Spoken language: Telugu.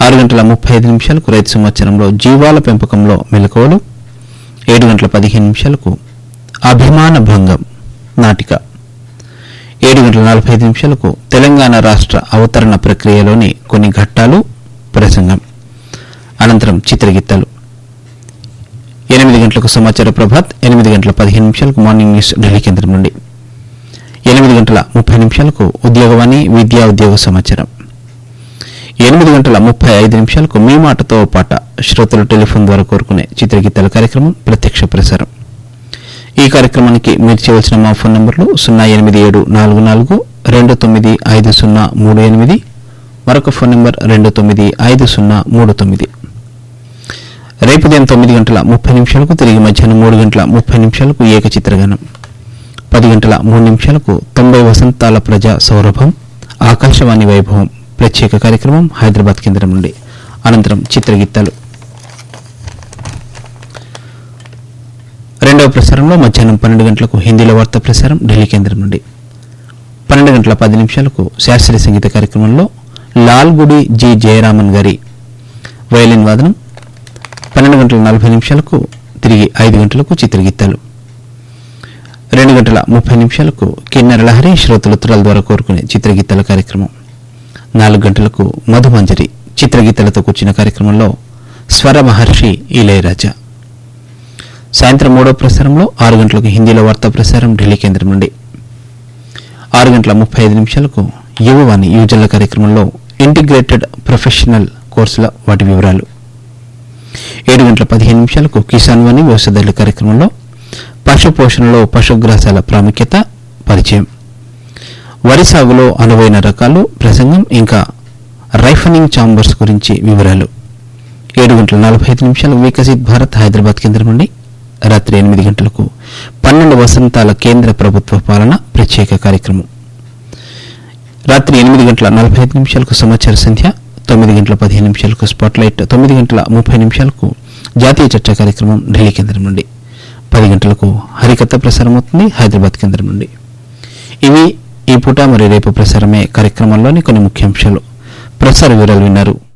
6:35 రైతు సమాచారంలో జీవాల పెంపకంలో మెలకువలు, 7:15 అభిమాన భంగం నాటిక, 7:45 తెలంగాణ రాష్ట్ర అవతరణ ప్రక్రియలోని కొన్ని ఘట్టాలు ప్రసంగం. అనంతరం చిత్రగీతాలు. 8 గంటలకు సమాచార ప్రభాత్, 8:15 మార్నింగ్ న్యూస్ ఢిల్లీ కేంద్రం నుండి, 8:30 ఉద్యోగవాణి విద్యా ఉద్యోగ సమాచారం, 8:35 మీ మాటతో పాట శ్రోతలు టెలిఫోన్ ద్వారా కోరుకునే చిత్రగీతాల కార్యక్రమం ప్రత్యక్ష ప్రసారం. ఈ కార్యక్రమానికి మీరు చేయవలసిన మా ఫోన్ నంబర్లు 08744295038, మరొక ఫోన్ నంబర్ 295039. రేపు ఉదయం 9:30 తిరిగి మధ్యాహ్నం 3:30 ఏక చిత్రగానం, 10:03 90 వసంతాల ప్రజా సౌరభం ఆకాశవాణి వైభవం ప్రత్యేక కార్యక్రమం హైదరాబాద్ కేంద్రం నుండి. అనంతరం చిత్రగీతాలు. రెండవ ప్రసారంలో మధ్యాహ్నం 12 గంటలకు హిందీలో వార్తా ప్రసారం ఢిల్లీ కేంద్రం నుండి. 12:10 శాస్త్రీయ సంగీత కార్యక్రమంలో లాల్గుడి జి జయరామన్ గారి వయలిన్ వాదనం, 12:40 తిరిగి 5 గంటలకు చిత్రగీతాలు, 2:30 కిన్నెర లహరి శ్రోతలు ఉత్తరాల ద్వారా కోరుకునే చిత్రగీతాల కార్యక్రమం, 4 గంటలకు మధుమంజరి చిత్రగీతాలతో కూర్చిన కార్యక్రమంలో స్వర మహర్షి ఇళయరాజా. సాయంత్రం 3వ ప్రసారంలో 6 గంటలకు హిందీలో వార్తా ప్రసారం ఢిల్లీ కేంద్రం నుండి. 6:35 యువవాణి యువజనుల కార్యక్రమంలో ఇంటిగ్రేటెడ్ ప్రొఫెషనల్ కోర్సుల వాటి వివరాలు. 7:15 కిసాన్ వాణి వ్యవసాయదారుల కార్యక్రమంలో పశు పోషణలో పశుగ్రాసాల ప్రాముఖ్యత పరిచయం, వరి సాగులో అనువైన రకాలు ప్రసంగం, ఇంకా రైఫనింగ్ చాంబర్స్ గురించి వివరాలు. 7:45 వికసిత్ భారత్ హైదరాబాద్ కేంద్రం నుండి. రాత్రి 8 గంటలకు 12 వసంతాల కేంద్ర ప్రభుత్వ పాలన ప్రత్యేక కార్యక్రమం. రాత్రి 8:45 సమాచార సంధ్య, 9:15 స్పాట్లైట్, 9:30 జాతీయ చర్చా కార్యక్రమం ఢిల్లీ కేంద్రం నుండి. 10 గంటలకు హరికథ ప్రసారం అవుతుంది హైదరాబాద్ కేంద్రం నుండి. ఇవి ఈ పూట మరియు రేపు ప్రసారమే కార్యక్రమంలోని కొన్ని ముఖ్యాంశాలు. ప్రసార వివరాలు విన్నారు.